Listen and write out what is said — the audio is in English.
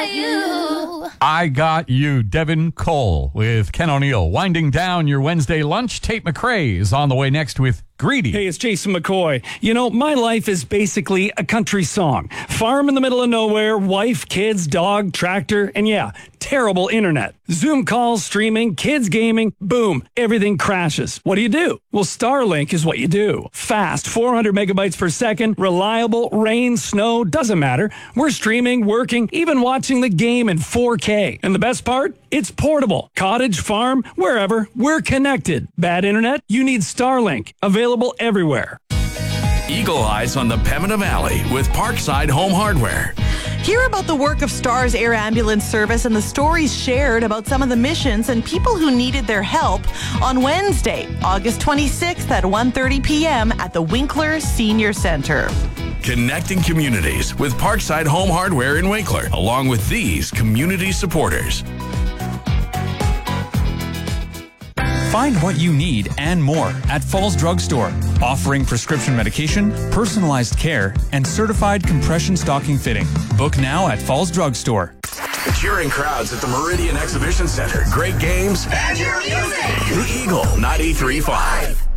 I Got You, Devin Cole with Ken O'Neill. Winding down your Wednesday lunch, Tate McRae is on the way next with Greedy. Hey, it's Jason McCoy. You know, my life is basically a country song. Farm in the middle of nowhere, wife, kids, dog, tractor, and yeah, terrible internet. Zoom calls, streaming, kids gaming, boom, everything crashes. What do? Well, Starlink is what you do. Fast, 400 megabytes per second, reliable, rain, snow, doesn't matter. We're streaming, working, even watching the game in 4K. And the best part? It's portable. Cottage, farm, wherever, we're connected. Bad internet? You need Starlink. Available everywhere. Eagle Eyes on the Pembina Valley with Parkside Home Hardware. Hear about the work of STARS Air Ambulance Service and the stories shared about some of the missions and people who needed their help on Wednesday, August 26th at 1:30 p.m. at the Winkler Senior Center. Connecting communities with Parkside Home Hardware in Winkler, along with these community supporters. Find what you need and more at Falls Drug Store, offering prescription medication, personalized care, and certified compression stocking fitting. Book now at Falls Drug Store. Cheering crowds at the Meridian Exhibition Center. Great games. And your music. The Eagle 93.5.